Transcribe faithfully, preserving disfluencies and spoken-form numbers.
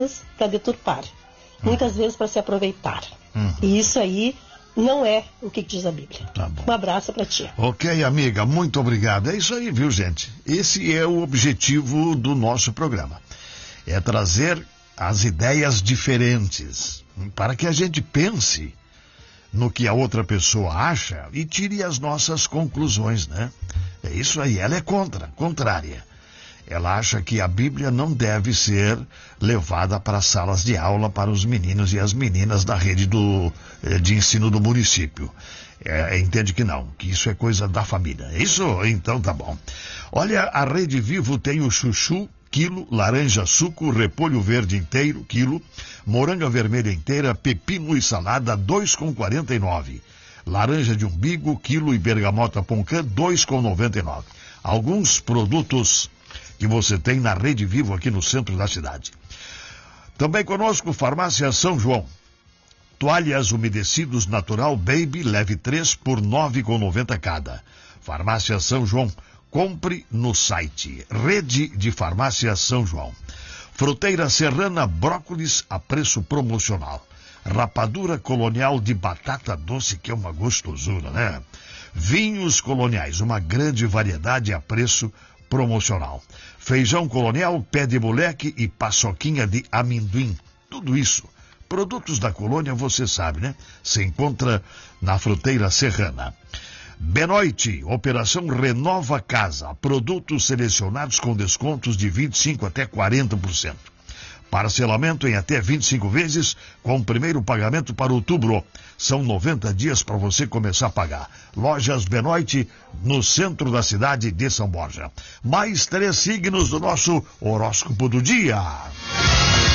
para deturpar, muitas vezes para se aproveitar. Uhum. E isso aí não é o que diz a Bíblia. Tá bom. Um abraço para ti. Ok, amiga, muito obrigado. É isso aí, viu, gente? Esse é o objetivo do nosso programa. É trazer as ideias diferentes para que a gente pense no que a outra pessoa acha e tire as nossas conclusões, né? É isso aí, ela é contra, contrária. Ela acha que a Bíblia não deve ser levada para as salas de aula para os meninos e as meninas da rede do, de ensino do município. É, entende que não, que isso é coisa da família. É isso? Então tá bom. Olha, a Rede Vivo tem o chuchu, quilo, laranja suco, repolho verde inteiro, quilo, moranga vermelha inteira, pepino e salada, dois com quarenta e nove. Laranja de umbigo, quilo, e bergamota poncã, dois com noventa e nove. Alguns produtos que você tem na Rede Vivo aqui no centro da cidade. Também conosco, Farmácia São João. Toalhas umedecidos natural Baby, leve três por nove com noventa cada. Farmácia São João, compre no site Rede de Farmácia São João. Fruteira serrana, brócolis a preço promocional. Rapadura colonial de batata doce, que é uma gostosura, né? Vinhos coloniais, uma grande variedade a preço promocional. Feijão colonial, pé de moleque e paçoquinha de amendoim. Tudo isso, produtos da colônia, você sabe, né? Se encontra na Fruteira Serrana. Benoite, operação Renova Casa. Produtos selecionados com descontos de vinte e cinco por cento até quarenta por cento. Parcelamento em até vinte e cinco vezes, com o primeiro pagamento para outubro. São noventa dias para você começar a pagar. Lojas Benoite, no centro da cidade de São Borja. Mais três signos do nosso horóscopo do dia.